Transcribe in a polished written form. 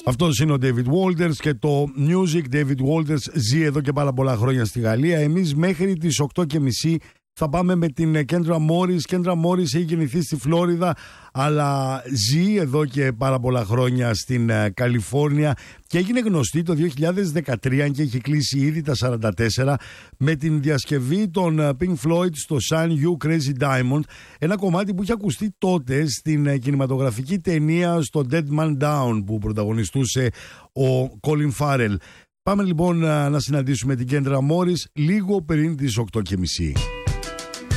Αυτός είναι ο David Walters και το Music. David Walters ζει εδώ και πάρα πολλά χρόνια στη Γαλλία. Εμείς μέχρι τις 8:30 θα πάμε με την Kendra Morris. Kendra Morris έχει γεννηθεί στη Φλόριδα, αλλά ζει εδώ και πάρα πολλά χρόνια στην Καλιφόρνια και έγινε γνωστή το 2013 και έχει κλείσει ήδη τα 44 με την διασκευή των Pink Floyd στο Shine You Crazy Diamond, ένα κομμάτι που είχε ακουστεί τότε στην κινηματογραφική ταινία στο Dead Man Down που πρωταγωνιστούσε ο Colin Farrell. Πάμε λοιπόν να συναντήσουμε την Kendra Morris λίγο πριν τις 8:30.